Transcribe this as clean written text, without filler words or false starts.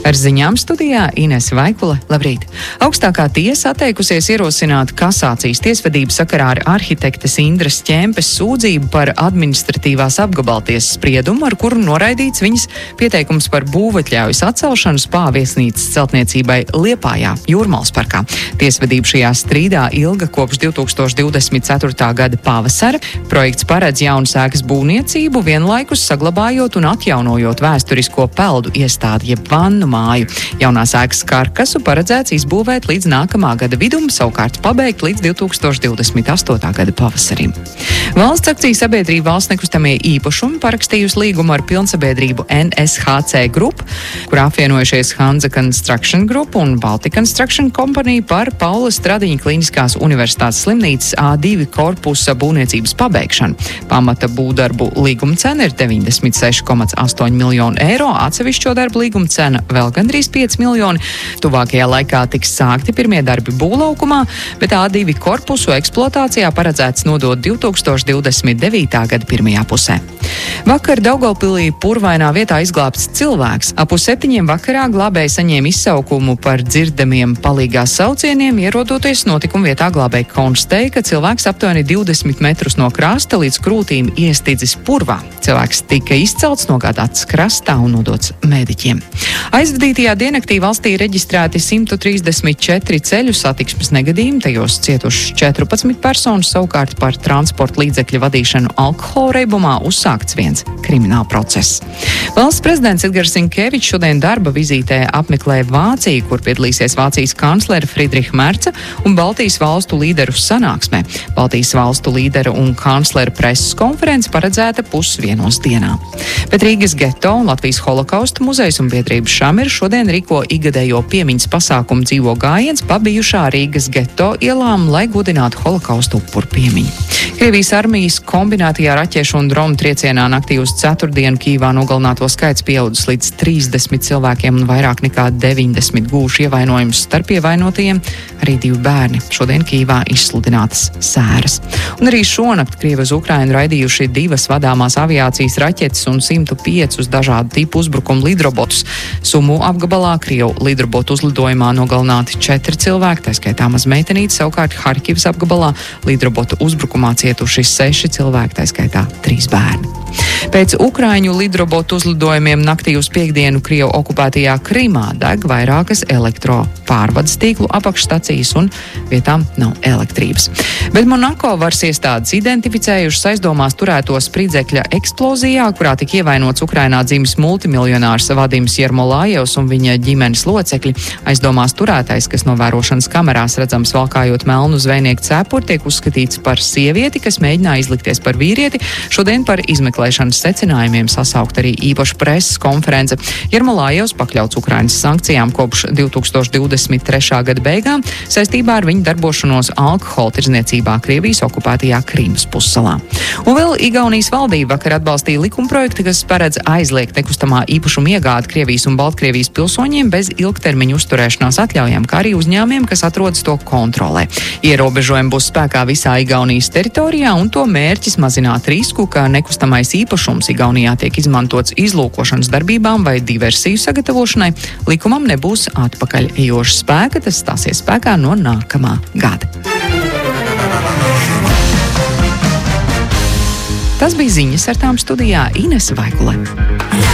Ar ziņām studijā Ines Vaikule. Labrīt! Augstākā tiesa atteikusies ierosināt kasācijas tiesvedību sakarā ar arhitektes Indras Ķempes sūdzību par administratīvās apgabaltiesas spriedumu, ar kuru noraidīts viņas pieteikums par būvatļaujas atcelšanu spā viesnīcas celtniecībai Liepājā, Jūrmalas parkā. Tiesvedība šajā strīdā ilga kopš 2024. gada pavasara. Projekts paredz jaunas ēkas būvniecību, vienlaikus saglabājot un atjaunojot vēsturisko peldu iestādi jeb vannu māju. Jaunās ēkas karkasu paredzēts izbūvēt līdz nākamā gada vidum, savukārt pabeigt līdz 2028. gada pavasarim. Valsts akciju sabiedrība Valsts nekustamie īpašumi parakstījusi līgumu ar pilnsabiedrību NSHC Group, kur apvienojušies Hanza Construction Group un Baltic Construction Company par Paula Stradiņa Kliniskās universitātes slimnīcas A2 korpusa būvniecības pabeigšanu. Pamata būvdarbu līguma cena ir 96,8 miljonu eiro, atsevišķo darbu līguma cena vēl gandrīz 5 miljoni. Tuvākajā laikā tiks sākti pirmie darbi būvlaukumā, bet A2 korpusu eksploatācijā paredzēts nodot 2029. gada pirmajā pusē. Vakar Daugavpilī Purvainā vietā izglābts cilvēks. Ap 7 vakarā glābēji saņēma izsaukumu par dzirdamiem palīgās saucieniem, ierodoties notikuma vietā glābēji konstatēja, ka cilvēks aptuveni 20 metrus no krasta līdz krūtīm iestidzis purvā. Cilvēks tika izcelts, nogādāts krastā un nodots mediķiem. Aizvadītajā diennaktī valstī reģistrēti 134 ceļu satiksmes negadījumi, tajos cietuši 14 personas, savukārt par transporta līdzekļu vadīšanu alkohola reibumā uzsākts viens krimināla process. Valsts prezidents Edgars Rinkevičs šodien darba vizītē apmeklē Vāciju, kur piedalīsies Vācijas kanclere Friedriha Merca un Baltijas valstu līderu sanāksmē. Baltijas valstu līderu un kanclera preses konference paredzēta 12:00 dienā. Bet Rīgas geto un Latvijas holokausta muzejs un biedrība Šamir šodien rīko ikgadējo piemiņas pasākumu dzīvo gājiens pa bijušā Rīgas geto ielām, lai godinātu holokausta upuru piemiņu. Krievijas armijas kombinētajā raķešu un dronu triecienā naktī uz ceturtdienu Kīvā nogalināto skaits pieaudzis līdz 30 cilvēkiem un vairāk nekā 90 gūši ievainojumus. Starp ievainotajiem arī 2 bērni. Šodien Kīvā izsludinātas sēras. Un arī šonakt Krievi uz Ukrainu raidījuši 2 vadāmās aviācijas raķetes un 105 dažādu tipu uzbrukumu lidrobotus. Sumu apgabalā Krievu lidrobotu uzlidojumā nogalināti 4 cilvēki, tā skaitā maz meitenīte, savukārt Harkivas apgabalā lidrobotu uzbrukumā cietuši 6 cilvēki, tā skaitā 3 bērni. Pēc Ukraiņu lidrobotu uzlidojumiem naktī uz piektdienu Krievu okupētajā Krimā deg vairākas elektropārvades tīklu apakšstacijas un vietām nav elektrības. Bet Monako varas iestādes identificējušas aizdomās turēto spridzekļa eksplozijā, kurā tika ievainots Ukrainā dzimis multimiljonārs Vadims Jermolājevs un viņa ģimenes locekļi. Aizdomās turētais, kas novērošanas kamerās redzams valkājot melnu zvejnieku cepuri, tiek uzskatīts par sievieti, kas mēģināja izlikties par vīrieti. Šodien par izmeklēšanas secinājumiem sasaukt arī īpaša preses konference. Jermolājevs pakļauts Ukrainas sankcijām kopš 2023. gada beigām saistībā ar viņu darbošanos alkohola tirdzniecībā Krievijas okupētajā Krīmas pussalā. Un vēl Igaunijas valdība vakar atbalstīja likumprojektu, kas paredz aizliegt nekustamā īpašuma iegādi Krievijas un Baltkrievijas pilsoņiem bez ilgtermiņa uzturēšanās atļaujām, kā arī uzņēmumiem, kas atrodas to kontrolē. Ierobežojumi būs spēkā visā Igaunijas teritorijā, un to mērķis mazināt risku, ka nekustamais īpašums Igaunijā tiek izmantots izlūkošanas darbībām vai diversiju sagatavošanai. Likumam nebūs atpakaļ ejoša spēka, tas stāsies spēkā no nākamā gada. Tas bija ziņas, ar tām studijā Ines Vaikule.